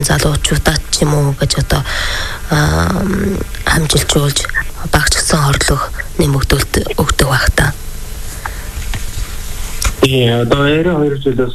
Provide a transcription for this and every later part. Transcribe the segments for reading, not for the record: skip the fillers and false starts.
залуучуудад ч юм уу гэж одоо хамжилжуулж багцсан орлого нэмэгдүүлэлт өгдөг байх та. Одоо 92 жилээс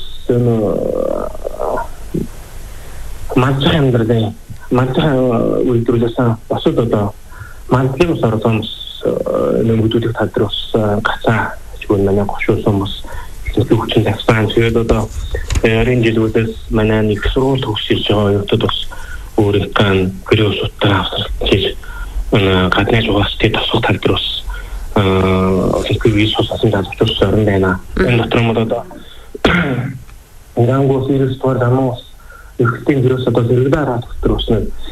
манчах амьдралын манчах үйлдвэрлэлсэн босод одоо манчгийн сордомс нэмэгдүүлэх тал дээр бас гацаа чигүүн манай гошуусан бас хүчин тавьсан. Тэгээд одоо 20 жилүүдээс манай нэг сургууль төгсөж байгаа юмтад бас өөрийнхөө гэрээ усуудтай авсарч гадны жуулчдын тасгал тал дээр бас олимпийн суулсан залуучууд орон байна. Энэ дотор нь одоо Ирангуус ирэлтээр дамуус ихтэй гэрээс одоо зэрэгдээ дотор бас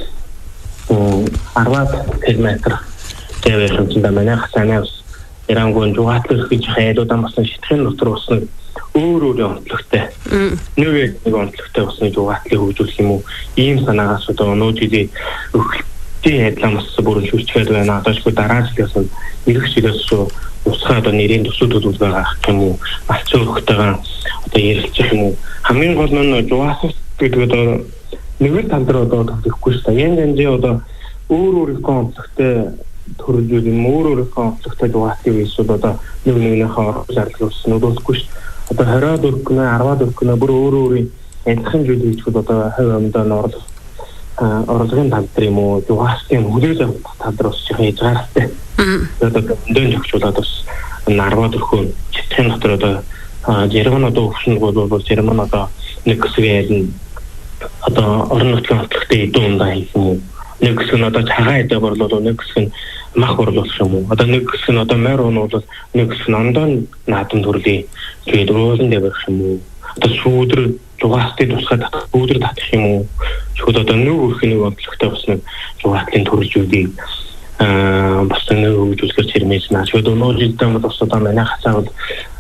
10 км тэвэрхэн чинь манай хасанаас Ирангуун жуугатлах гэж хайдуудан басан шитгэн дотор бас өөр онцлогтой. Нэг онцлогтой бас жуугатлыг хөгжүүлэх юм уу? Ийм санаагаас одоо нөөжидээ өхөлтийн адилхан бас бүрэн шүрчгээд байна. Одоошгүй дараа жилээс ирэх жилээс усгаа одоо нэрийн төсөлтүүд байгаа юм уу? Алцсан өрхтэйгээ одоо ярилцах юм уу? Хамгийн гол нь жуугатлах гэдэг одоо нэг тал дээр одоо тавьхгүй шүү дээ. Янз одоо өөр онцлогтой төрөлжүүл юм өөрөөрөө онцлогтой жуугатлыг ийсүүд одоо нэг-нэгнийхээ зарлал өссөн удахгүй шүү. Одоо 20-аад өргөнө 10-аад өргөнө бүр өөр адилхан зүйл хийчихвэл одоо хувь амьдаа орлогын тал дээр юм уу жуугатлын хүлээж авах тал дээр бас хийж байгаа хэрэгтэй. Одоо дөнд өгчүүлээд бас 10-аад өргөн читгэн дотор одоо Герман одоо өгсөн бол Герман одоо нэг хэсэг одоо орон нутгийн онцлогтой эдэн ундаа хийх юм уу? Нэг хэсэг нь одоо цагаан эдэ борлуулах, нэг хэсэг нь мах борлуулах юм уу? Одоо нэг хэсэг нь одоо морь уунуулах, нэг хэсэг нь ондоо наадам төрлий тэгээд рүүлэн дэврэх юм уу? Одоо сүүдэр жуугатлын тусгай татах, сүүдэр татах юм уу? Шүүд одоо нэг өрхний онцлогтой бас нэг жуугатлын төрөлжүүдийг бас нэг хөгжүүлэхээр чирмэж наа. Шүүд өнөөдөр бас одоо манай хасаа бол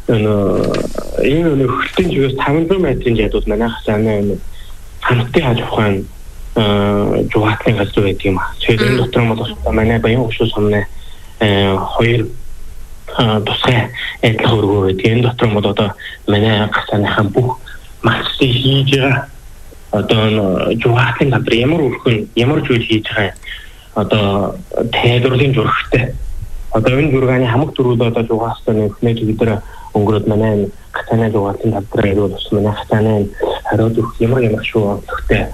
энэ хөлтийн чигээс 500 метрийн жадууд манай хасааны хамтын аж ахуйн жуугатлын газар байдаг юм аа. Тэгээд энэ дотор нь манай баян хөшөө сумны хоёр тусгай адилхан өргөө байдаг. Энэ дотор нь одоо манай хасааныхан бүх малчдыг хийж байгаа одоо жуугатлын газар ямар зүйл хийж байгаа одоо тайлбарлын зурагтай. Одоо энэ зургааны хамаг төрүүд одоо жуугатлын эхнээ дээр өнгөрөөд манай хасааны жуугатлын газар ирвэл бас манай хасааны хариуд өгөх ямар шүү онцлогтой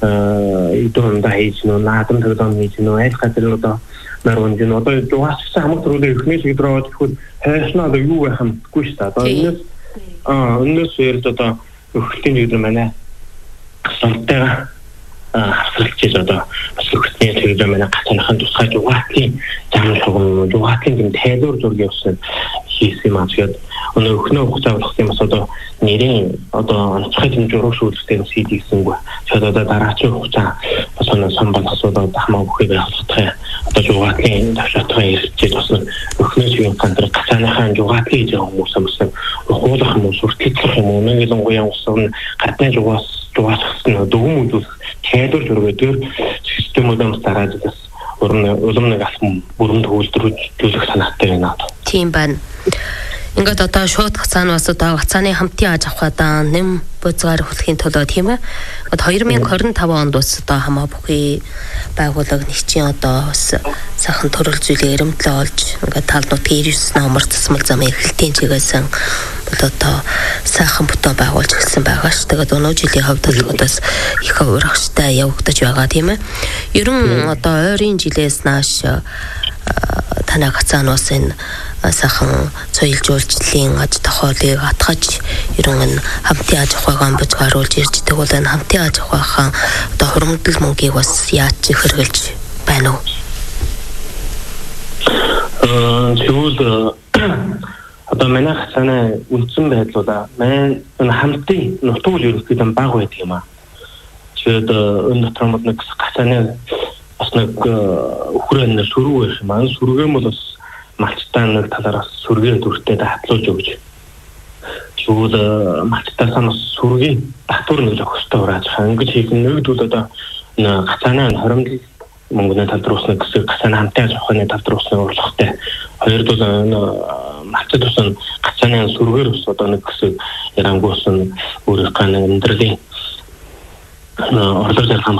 идон да хийж нөө наадам төрөм хийж нөө айл газар одоо нарван жин одоо жуугатлын хамаг төрүүд эхнээ шиг дроод ихэд хайшна одоо юу байх юмгүй шүү дээ. Одоо өнөөс ярд одоо өхөлтийн зүйл манай сонтойгоо хасралчиж одоо бас өхөлтний зүйл манай гацааныхан тусгай жуугатлын зам шугам жуугатлын юм тайлбар зургийг явуулсан хийх юм аа. Тэгээд өнөө өхнөө хугацаа болох юм бас одоо нэрийн одоо онцгой зураг шүүлтээр хийдийгсэнгүй. Тэгээд одоо дараагийн хугацаа бас самбал асуудал хамаа бүхий байх одоо жуугатлын давшаатгаа ирчээд бас өхнөө чигийн гандраг гацааныхан жуугатлын хийж байгаа хүмүүс амсан хуулах юм уу сүртгэх юм уу нэг л гоён усан гадны жуугатлын дөгөм үзүүлэх тайлбар зургаар системүүдээс дараад бас улам нэг алхам бүрэн төвлөрүүлэх санаатай байна. Тийм байна. Ингээд одоо шууд хацаанаас одоо хацааны хамтын аж ахуйдаа нэм бузгаар хүлэхийн төлөө тийм ээ. Одоо 2025 онд бас одоо хамаа бүхий байгууллага нэгчийн одоо сайхан төрөлжүүлээ эрэмтлээ олж ингээд тал нутгийн 99 номер засмал замын эхлэлтийн чигээс одоо сайхан бүтэн байгуулж эхэлсэн байгаа ш. Тэгээд өнөө жилийн хувьд бас их урагштай явагдаж байгаа тийм ээ. Ер нь одоо ойрын жилээс нааш танай хацаанаас энэ сайхан соёлжуулчлалын аж тохиолыг атгаж ерөн хамтын аж ахуйгаа бузгааруулж ирждэг бол энэ хамтын аж ахуйхаа одоо хуримтлал мөнгийг бас яаж хэрэгжилж байна уу? Тэгвэл одоо манай хацааны үндсэн байдлаа манай хамтын нутгуул ерөнхийдөө баг байдаг юм аа. Тэгээд энэ дотор нэг хацааны бас нэг хүрэн сүрэг байх юм аа. Сүргэн бол бас малчтаа нэг талаараас сүргийн дүртэй хатлуулж өгч. Тэгвэл малчтаасаа бас сүргийн татвар нэг өгөхтэй урааж байгаа. Ингэж хийх нэгдвэл одоо хацааны хоримтлал мөнгөний талбар усны гэсэн хацааны хамтын аж ахуйн талбар усны орлоготой. Хоёрдуул малчд усан хацааны сүргээр ус одоо нэг гэсэн ярангуус нь өөрийнхөө амьдралын орлого зарилгаан